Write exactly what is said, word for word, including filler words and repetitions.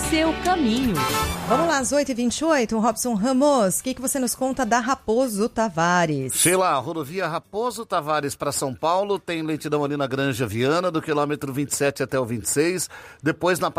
seu caminho. Vamos lá, às oito e vinte e oito, Robson Ramos, o que, que você nos conta da Raposo Tavares? Sheila, a rodovia Raposo Tavares para São Paulo tem lentidão ali na Granja Viana, do quilômetro vinte e sete até o vinte e seis, depois na